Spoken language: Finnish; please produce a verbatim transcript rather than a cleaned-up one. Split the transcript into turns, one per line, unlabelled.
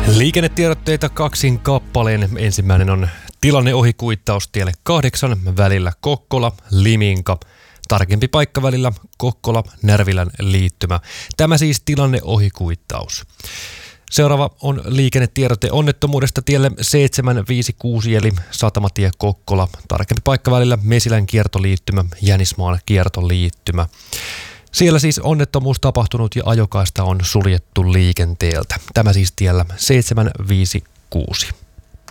Liikennetiedotteita kaksin kappaleen. Ensimmäinen on tilanneohikuittaus tielle kahdeksan välillä Kokkola-Liminka. Tarkempi paikka välillä Kokkola-Närvilän liittymä. Tämä siis tilanneohikuittaus. Seuraava on liikennetiedote onnettomuudesta tielle seitsemän viisi kuusi eli Satamatie Kokkola. Tarkempi paikka välillä Mesilän kiertoliittymä, Jänismaan kiertoliittymä. Siellä siis onnettomuus tapahtunut ja ajokaista on suljettu liikenteeltä. Tämä siis tiellä seitsemän viisi kuusi.